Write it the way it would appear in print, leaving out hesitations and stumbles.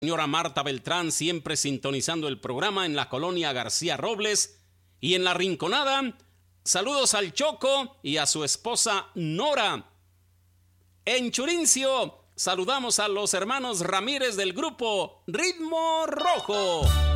Señora Marta Beltrán, siempre sintonizando el programa en la colonia García Robles. Y en La Rinconada, saludos al Choco y a su esposa Nora. En Churincio, saludamos a los hermanos Ramírez del grupo Ritmo Rojo.